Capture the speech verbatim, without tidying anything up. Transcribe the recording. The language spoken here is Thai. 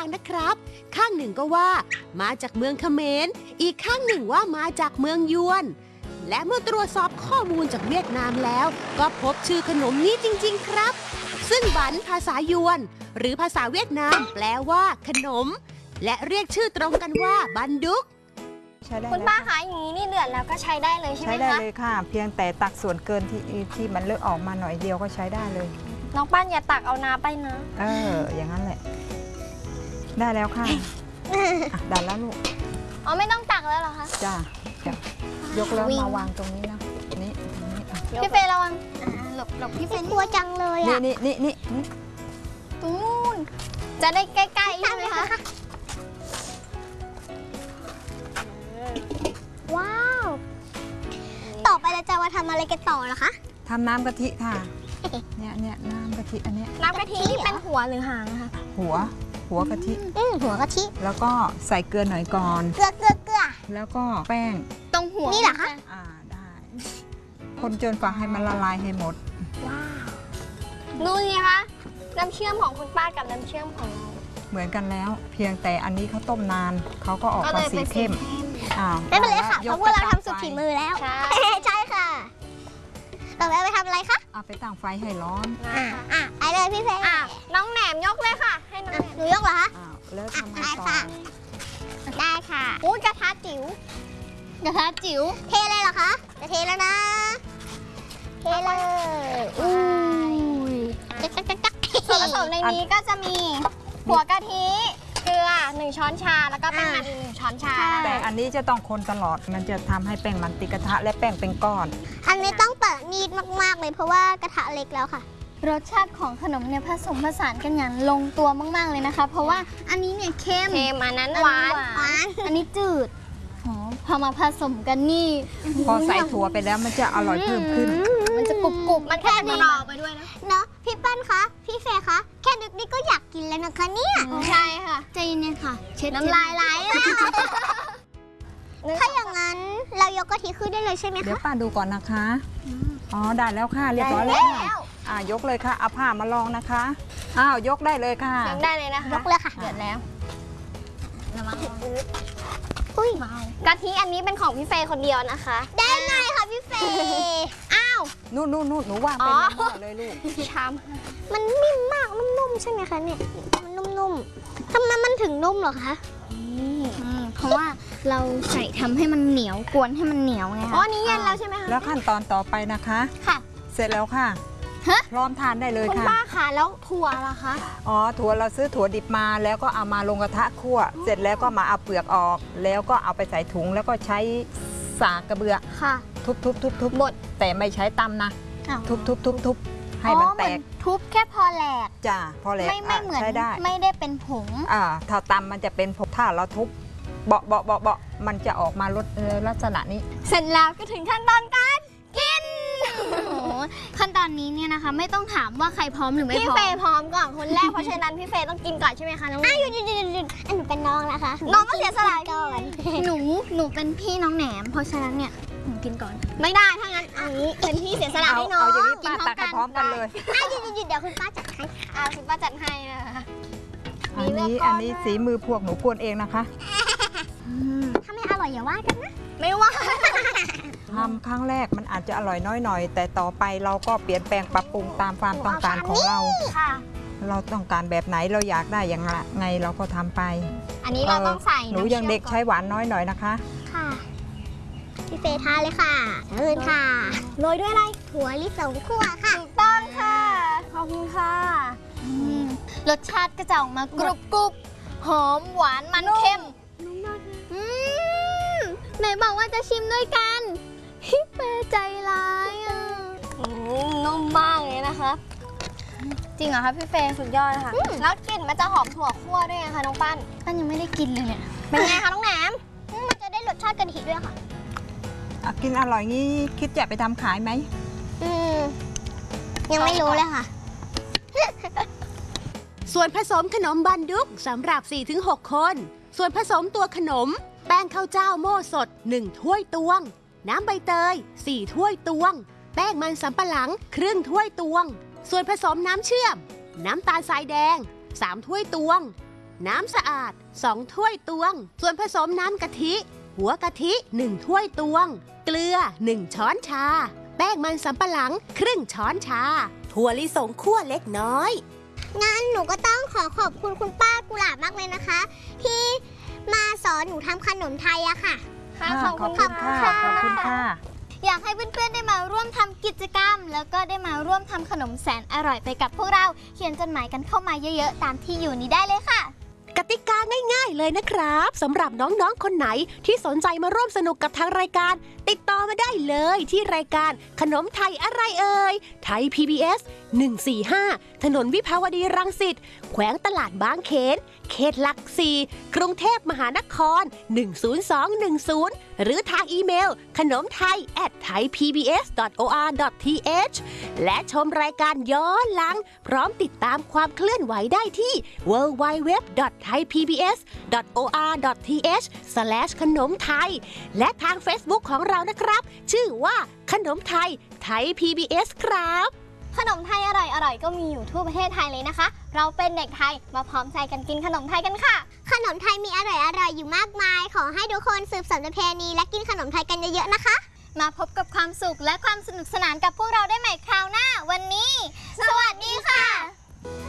างนะครับข้างหนึ่งก็ว่ามาจากเมืองเขมรอีกข้างหนึ่งว่ามาจากเมืองยวนและเมื่อตรวจสอบข้อมูลจากเวียดนามแล้วก็พบชื่อขนมนี้จริงๆครับซึ่งบันภาษายวนหรือภาษาเวียดนามแปลว่าขนมและเรียกชื่อตรงกันว่าบันดุกคุณป้าคะอย่างนี้นี่เดือดแล้วก็ใช้ได้เลยใช่ไหมคะใช้ได้เลยค่ะเพียงแต่ตักส่วนเกินที่ที่มันเลอะออกมาหน่อยเดียวก็ใช้ได้เลยน้องปั้นอย่าตักเอาน้ำไปนะเอออย่างนั้นแหละได้แล้วค่ะได้แล้วลูกอ๋อไม่ต้องตักแล้วเหรอคะจ้าจ้ายกแล้วมาวางตรงนี้นะนี่พี่เฟย์ระวังหลบหลบพี่เฟย์กลัวจังเลยอ่ะนี่นี่นี่นี่ตรงนู้นจะได้ใกล้ๆใช่ไหมคะว้าวต่อไปเราจะมาทำอะไรกันต่อล่ะคะทำน้ำกะทิค่ะเนี่ยเนี่ยน้ำกะทิอันนี้น้ำกะทินี่เป็นหัวหรือหางคะหัวหัวกะทิอืมหัวกะทิแล้วก็ใส่เกลือหน่อยก่อนเกลือเกลือเกลือแล้วก็แป้งตรงหัวนี่เหรอคะอ่าได้คนจนฝาให้มันละลายให้หมดว้าวดูสิคะน้ำเชื่อมของคุณป้ากับน้ำเชื่อมของเราเหมือนกันแล้วเพียงแต่อันนี้เขาต้มนานเขาก็ออกมาสีเข้มอ่าไม่เป็นไรค่ะเพราะว่าเราทำสุดฝีมือแล้วใช่ใช่ค่ะต่อไปไปทำอะไรคะเอาไปตั้งไฟให้ร้อนอ่าอ่ะไปเลยพี่เฟย์น้องแหนมยกเลยค่ะให้น้องแหนมหนูยกเหรอคะแล้วทำไงต่อได้ค่ะโอ้ยกระทะจิ๋วกระทะจิ๋วเทเลยเหรอคะจะเทแล้วนะเทเลยอุ้ยส่วนผสมในนี้ก็จะมีหัวกะทิเกลือหนึ่งช้อนชาแล้วก็แป้งมันอีกหนึ่งช้อนชาแต่อันนี้จะต้องคนตลอดมันจะทำให้แป้งมันติดกระทะและแป้งเป็นก้อนอันนี้ต้องเปิดมีดมากๆเลยเพราะว่ากระทะเล็กแล้วค่ะรสชาติของขนมเนี่ยผสมผสานกันอย่างลงตัวมากๆเลยนะคะเพราะว่าอันนี้เนี่ยเค็มเค็มอันนั้นหวานอันนี้จืดพอมาผสมกันนี่พอใส่ถั่วไปแล้วมันจะอร่อยเพิ่มขึ้นมันจะกรุบกรุบมันแค่กรอบไปด้วยนะเนาะพี่ปั้นคะพี่เฟย์คะแค่นึกนี่ก็อยากกินแล้วนะคะเนี่ยใช่ค่ะใจเย็นๆค่ะเช็ดน้ำลายไหลถ้าอย่างนั้นเรายกกะทิขึ้นได้เลยใช่ไหมคะเดี๋ยวป้าดูก่อนนะคะอ๋อได้แล้วค่ะเรียบร้อยแล้วอ่ายกเลยค่ะเอาผ้ามาลองนะคะอ้าวยกได้เลยค่ะยกได้เลยนะคะยกเลยค่ะเดือดแล้วอุ้ยกะทิอันนี้เป็นของพี่เฟย์คนเดียวนะคะได้ไงคะพี่เฟย์อ้าวนู่นนู่นนู่นหนูวางไปเลยลูกชามมันนิ่มมากนุ่มๆใช่ไหมคะเนี่ยมันนุ่มๆทำไมมันถึงนุ่มเหรอคะเพราะว่าเราใส่ทำให้มันเหนียวกวนให้มันเหนียวไงอ๋อนี้เย็นแล้วใช่ไหมคะแล้วขั้นตอนต่อไปนะคะค่ะเสร็จแล้วค่ะพร้อมทานได้เลยค่ะคุณป้าคะแล้วถั่วล่ะคะอ๋อถั่วเราซื้อถั่วดิบมาแล้วก็เอามาลงกระทะคั่วเสร็จแล้วก็มาเอาเปลือกออกแล้วก็เอาไปใส่ถุงแล้วก็ใช้สากกระเบือค่ะทุบทุบทุบทุบบดแต่ไม่ใช้ตำนะทุบทุบทุบทุบให้มันแตกทุบแค่พอแหลกจ้าพอแหลกไม่ไม่เหมือนไม่ได้เป็นผงอ่าถ้าตำมันจะเป็นผงถ้าเราทุบเบาะเบาะเบาะเบาะมันจะออกมารสลักษณะนี้เสร็จแล้วก็ถึงขั้นตอนการกินขั้นตอนนี้เนี่ยนะคะไม่ต้องถามว่าใครพร้อมหรือไม่พร้อมพี่เฟย์พร้อมก่อนคนแรกเพราะฉะนั้นพี่เฟย์ต้องกินก่อนใช่ไหมคะน้องอ่ะหยุดหยุดหยุดหยุดอันหนูเป็นน้องนะคะน้องต้องเสียสละก่อนหนูหนูเป็นพี่น้องแหนมเพราะฉะนั้นเนี่ยหนูกินก่อนไม่ได้ถ้างั้นอันนี้เป็นพี่เสียสละให้น้องกินพร้อมกันเลยอ่ะหยุดหยุดหยุดเดี๋ยวคุณป้าจัดให้อ่าคุณป้าจัดให้นะคะอันนี้อันนี้สีมือพวกหนูกวนเองนะคะถ้าไม่อร่อยอย่าว่ากันนะไม่ว่าทำครั้งแรกมันอาจจะอร่อยน้อยหน่อยแต่ต่อไปเราก็เปลี่ยนแปลงปรับปรุงตามความต้องการของเราเราต้องการแบบไหนเราอยากได้อย่างไงเราก็ทำไปอันนี้เราต้องใส่หนูยังเด็กใช้หวานน้อยหน่อยนะคะค่ะพี่เฟย์ทานเลยค่ะเชิญค่ะโรยด้วยอะไรถั่วลิสงคั่วค่ะถูกต้องค่ะขอบคุณค่ะรสชาติก็จะออกมากรุบกรุบหอมหวานมันเค็มไหนบอกว่าจะชิมด้วยกันพี่เฟย์ใจร้ายอ่ะนุ่มมากเลยนะคะจริงเหรอคะพี่เฟย์สุดยอดค่ะแล้วกลิ่นมันจะหอมถั่วคั่วด้วยไงคะน้องปั้นปั้นยังไม่ได้กินเลยเนี่ยเป็นไงคะน้องแหนมมันจะได้รสชาติกะทิด้วยค่ะกินอร่อยงี้คิดจะไปทำขายไหมอืมยังไม่รู้เลยค่ะส่วนผสมขนมบันดุกสำหรับ สี่ถึงหก คนส่วนผสมตัวขนมแป้งข้าวเจ้าโม่สดหนึ่งถ้วยตวงน้ำใบเตยสี่ถ้วยตวงแป้งมันสำปะหลังครึ่งถ้วยตวงส่วนผสมน้ำเชื่อมน้ำตาลทรายแดงสามถ้วยตวงน้ำสะอาดสองถ้วยตวงส่วนผสมน้ำกะทิหัวกะทิหนึ่งถ้วยตวงเกลือหนึ่งช้อนชาแป้งมันสำปะหลังครึ่งช้อนชาถั่วลิสงคั่วเล็กน้อยงั้นหนูก็ต้องขอขอบคุณคุณป้ากุหลาบมากเลยนะคะ ที่มาสอนหนูทำขนมไทยอะค่ะขอบคุณค่ะขอบคุณค่ะอยากให้เพื่อนๆได้มาร่วมทำกิจกรรมแล้วก็ได้มาร่วมทำขนมแสนอร่อยไปกับพวกเราเขียนจดหมายกันเข้ามาเยอะๆตามที่อยู่นี้ได้เลยค่ะกติกาง่ายๆเลยนะครับสำหรับน้องๆคนไหนที่สนใจมาร่วมสนุกกับทางรายการติดต่อมาได้เลยที่รายการขนมไทยอะไรเอ่ยไทย พี บี เอส หนึ่งสี่ห้าถนนวิภาวดีรังสิตแขวงตลาดบางเขนเขตหลักสี่กรุงเทพมหานครหนึ่งศูนย์สองหนึ่งศูนย์หรือทางอีเมลขนมไทย แอท ไทยพีบีเอส ดอท โอ อาร์ ดอท ที เอช และชมรายการย้อนหลังพร้อมติดตามความเคลื่อนไหวได้ที่ ดับเบิลยู ดับเบิลยู ดับเบิลยู ดอท ไทยพีบีเอส ดอท โอ อาร์ ดอท ที เอช สแลช ขนมไทยและทาง Facebook ของเรานะครับชื่อว่าขนมไทยไทย พี บี เอส ครับขนมไทยอร่อยๆก็มีอยู่ทั่วประเทศไทยเลยนะคะเราเป็นเด็กไทยมาพร้อมใจกันกินขนมไทยกันค่ะขนมไทยมีอร่อยๆอยู่มากมายขอให้ทุกคนสืบสานประเพณีและกินขนมไทยกันเยอะๆนะคะมาพบกับความสุขและความสนุกสนานกับพวกเราได้ใหม่คราวหน้าวันนี้สวัสดีค่ะ